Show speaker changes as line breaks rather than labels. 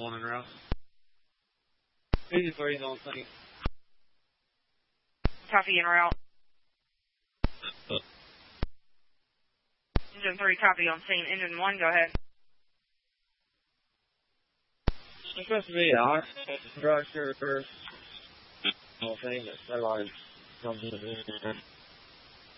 1 en route. Engine 3 is on scene.
Copy en route. Engine 3, copy on scene. Engine 1, go ahead.
It's supposed to be our drugstore first. Whole thing, but that line comes in.